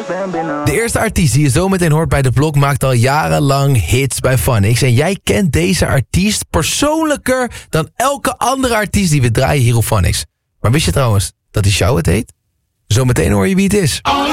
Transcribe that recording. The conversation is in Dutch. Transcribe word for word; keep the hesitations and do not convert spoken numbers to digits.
De eerste artiest die je zo meteen hoort bij De Blok maakt al jarenlang hits bij Phonix. En jij kent deze artiest persoonlijker dan elke andere artiest die we draaien hier op Phonix. Maar wist je trouwens dat die show het heet? Zometeen hoor je wie het is.